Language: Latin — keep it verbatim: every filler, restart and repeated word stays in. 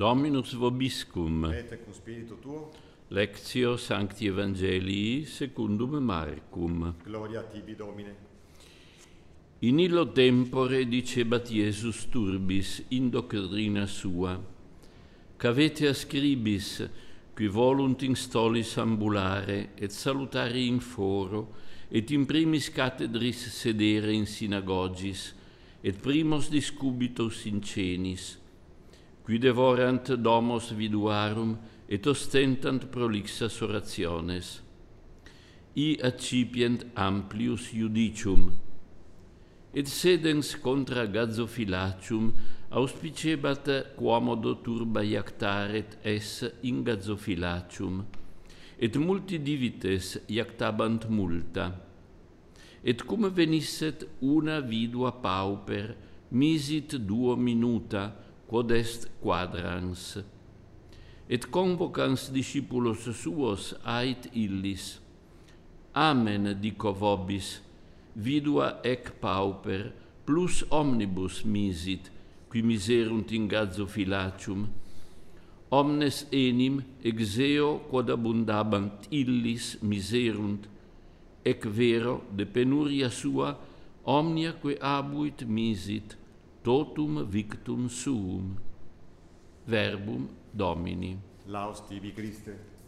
Dominus vobiscum. Et cum spiritu tuo. Lectio Sancti Evangelii secundum Marcum. Gloria tibi, Domine. In illo tempore dicebat Iesus turbis in doctrina sua, cavete a scribis, qui volunt in stolis ambulare, et salutare in foro, et in primis cathedris sedere in synagogis, et primos discubitos in cenis, qui devorant domos viduarum, et ostentant prolixas orationes. I accipient amplius judicium, et sedens contra Gazophilacum auspicebat quomodo turba iactaret es in Gazophilacum, et multi divites iactabant multa. Et cum venisset una vidua pauper, misit duo minuta, quod est quadrans. Et convocans discipulos suos ait illis, Amen dico vobis, vidua ec pauper, plus omnibus misit, qui miserunt in Gazophilacum. Omnes enim ex eo quod abundabant illis miserunt, ec vero de penuria sua omniaque abuit misit, totum victum suum. Verbum Domini. Laus tibi, Christe.